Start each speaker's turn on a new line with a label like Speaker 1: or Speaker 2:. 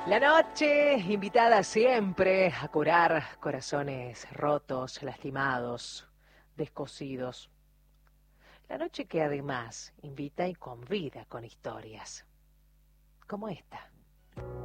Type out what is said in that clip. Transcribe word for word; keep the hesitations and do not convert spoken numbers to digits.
Speaker 1: La noche, invitada siempre a curar corazones rotos, lastimados, descosidos. La noche que además invita y convida con historias, como esta.